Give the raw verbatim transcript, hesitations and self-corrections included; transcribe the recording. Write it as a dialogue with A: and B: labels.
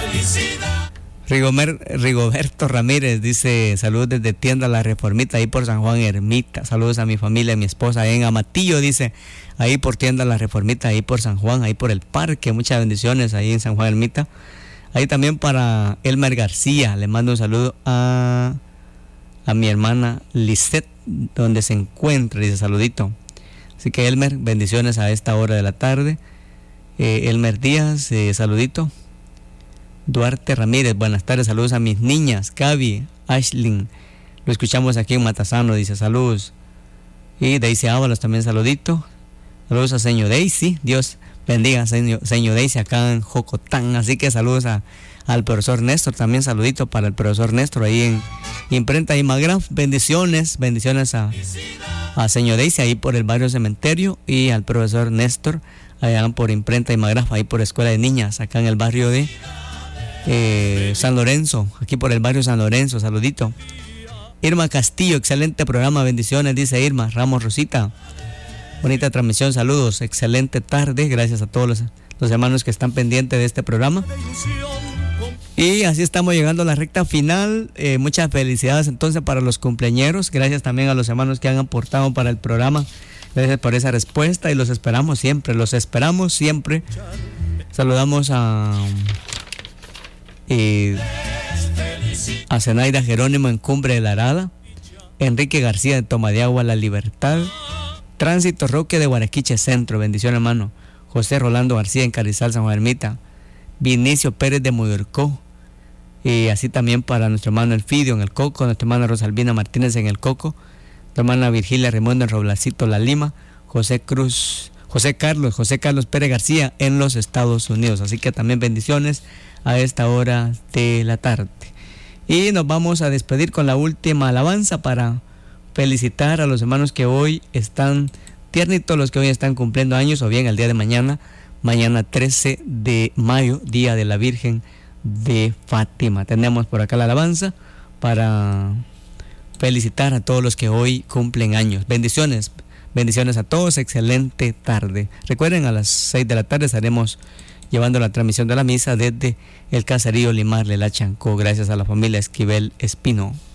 A: Rigomer, Rigoberto Ramírez dice: saludos desde Tienda La Reformita, ahí por San Juan Ermita. Saludos a mi familia, a mi esposa ahí en Amatillo, dice, ahí por Tienda La Reformita, ahí por San Juan, ahí por el parque. Muchas bendiciones ahí en San Juan Ermita. Ahí también para Elmer García, le mando un saludo a, a mi hermana Lisette, donde se encuentra, dice saludito. Así que Elmer, bendiciones a esta hora de la tarde. eh, Elmer Díaz, eh, saludito. Duarte Ramírez, buenas tardes, saludos a mis niñas, Gaby, Ashlyn, lo escuchamos aquí en Matasano, dice saludos. Y Daisy Ábalos también saludito. Saludos a señor Daisy, Dios bendiga a señor, señor Daisy acá en Jocotán. Así que saludos a, al profesor Néstor, también saludito para el profesor Néstor ahí en Imprenta y Magraf. Bendiciones, bendiciones a, a señor Daisy ahí por el barrio Cementerio y al profesor Néstor allá por Imprenta y Magraf, ahí por Escuela de Niñas, acá en el barrio de Eh, San Lorenzo, aquí por el barrio San Lorenzo, saludito. Irma Castillo, excelente programa, bendiciones, dice Irma. Ramos Rosita, bonita transmisión, saludos, excelente tarde, gracias a todos los, los hermanos que están pendientes de este programa. Y así estamos llegando a la recta final. eh, muchas felicidades entonces para los cumpleañeros, gracias también a los hermanos que han aportado para el programa, gracias por esa respuesta y los esperamos siempre, los esperamos siempre. Saludamos a Eh, a Zenaida Jerónimo en Cumbre de la Arada, Enrique García de Toma de Agua La Libertad, Tránsito Roque de Guaraquiche Centro, bendición hermano, José Rolando García en Carizal San Juan Ermita, Vinicio Pérez de Mudurcó, y así también para nuestro hermano Elfidio en el Coco, nuestra hermana Rosalvina Martínez en el Coco, nuestra hermana Virgilia Raimundo en Roblacito La Lima, José Cruz, José Carlos, José Carlos Pérez García en los Estados Unidos. Así que también bendiciones a esta hora de la tarde. Y nos vamos a despedir con la última alabanza para felicitar a los hermanos que hoy están tiernitos, los que hoy están cumpliendo años, o bien el día de mañana, mañana trece de mayo, Día de la Virgen de Fátima. Tenemos por acá la alabanza para felicitar a todos los que hoy cumplen años. Bendiciones, bendiciones a todos, excelente tarde. Recuerden, a las seis de la tarde estaremos llevando la transmisión de la misa desde el caserío Limar Lela Chancó, gracias a la familia Esquivel Espino.